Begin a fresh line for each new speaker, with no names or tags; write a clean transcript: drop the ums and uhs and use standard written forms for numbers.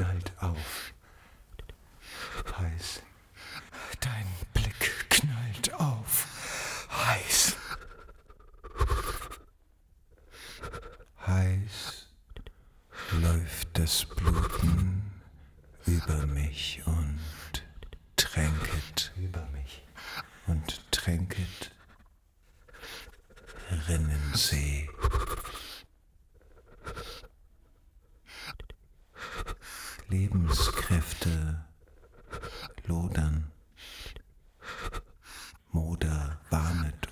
knallt auf. Heiß. Dein Blick knallt auf. Heiß. Heiß läuft das Bluten über mich und tränket über mich und tränket Rinnensee. Lebenskräfte lodern, Moder warnet